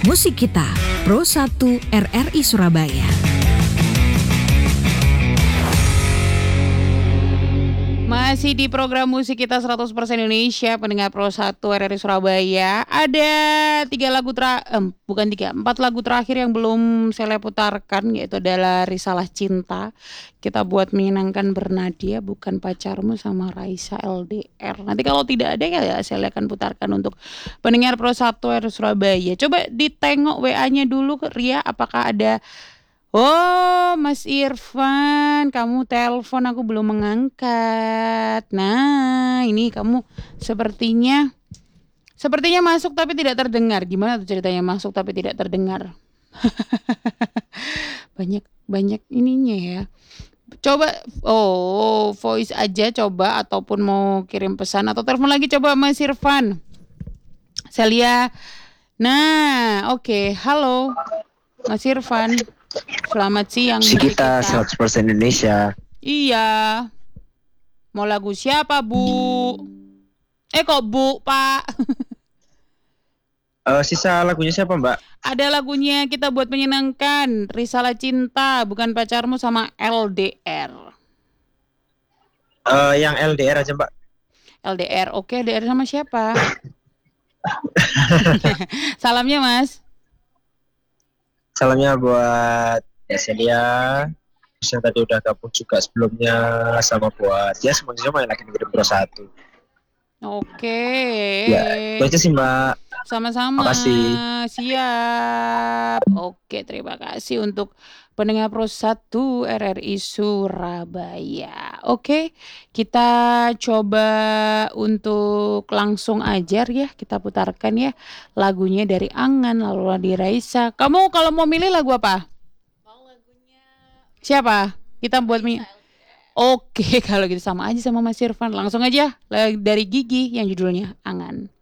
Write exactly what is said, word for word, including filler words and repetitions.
Musik Kita, Pro satu R R I Surabaya. Masih di program Musik Kita seratus persen Indonesia, pendengar Pro satu R R I Surabaya. Ada tiga lagu terakhir, eh, bukan tiga, empat lagu terakhir yang belum saya putarkan, yaitu adalah Risalah Cinta, Kita Buat Menyenangkan Bernadia, Bukan Pacarmu, sama Raisa L D R. Nanti kalau tidak ada ya saya akan putarkan untuk pendengar Pro satu R R I Surabaya. Coba ditengok W A-nya dulu Ria, apakah ada. Oh, Mas Irfan, kamu telepon aku belum mengangkat. Nah, ini kamu sepertinya sepertinya masuk tapi tidak terdengar. Gimana tuh ceritanya masuk tapi tidak terdengar? banyak banyak ininya ya. Coba oh, voice aja coba, ataupun mau kirim pesan atau telepon lagi coba Mas Irfan. Celia. Nah, oke. Okay. Halo. Mas Irfan. Selamat siang. Musik Kita seratus persen Indonesia. Iya. Mau lagu siapa, Bu? Eh kok Bu, Pak? uh, Sisa lagunya siapa, Mbak? Ada lagunya Kita Buat Menyenangkan, Risalah Cinta, Bukan Pacarmu, sama L D R. uh, Yang L D R aja, Mbak. L D R, oke. L D R sama siapa? Salamnya, Mas. Salamnya buat Celia, yang tadi udah gabung juga sebelumnya, sama buat ya semuanya semua yang lagi dengerin Pro satu. Oke. Ya, itu aja sih, Mbak. Sama-sama. Makasih. Siap. Oke, terima kasih untuk pendengar Pro satu R R I Surabaya. Oke, kita coba untuk langsung ajar ya, kita putarkan ya lagunya dari Angan lalu di Raisa. Kamu kalau mau milih lagu apa? Mau lagunya siapa? Kita buat mi. Oke, kalau gitu sama aja sama Mas Irfan. Langsung aja dari Gigi yang judulnya Angan.